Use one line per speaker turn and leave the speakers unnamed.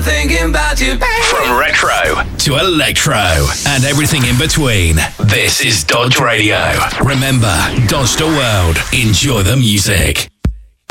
thinking about you, baby.
From retro to electro and everything in between, this is Dodge Radio. Remember, Dodge the world. Enjoy the music.